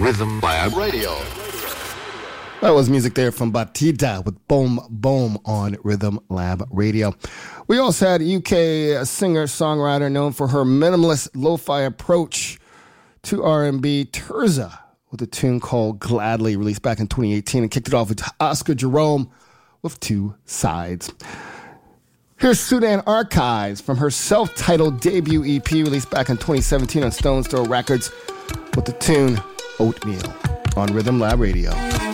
Rhythm Lab Radio. That was music there from Batida with Boom Boom on Rhythm Lab Radio. We also had UK singer-songwriter known for her minimalist lo-fi approach to R&B, Terza, with a tune called Gladly, released back in 2018, and kicked it off with Oscar Jerome with Two Sides. Here's Sudan Archives from her self-titled debut EP, released back in 2017 on Stone Throw Records, with the tune Oatmeal on Rhythm Lab Radio.